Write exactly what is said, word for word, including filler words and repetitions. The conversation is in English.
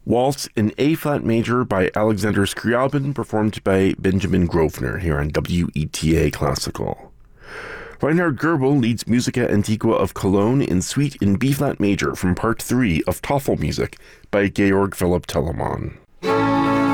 Waltz in A-flat major by Alexander Scriabin, performed by Benjamin Grosvenor here on W E T A Classical. Reinhard Goebel leads Musica Antiqua of Cologne in Suite in B-flat major from Part three of Tafelmusik by Georg Philipp Telemann.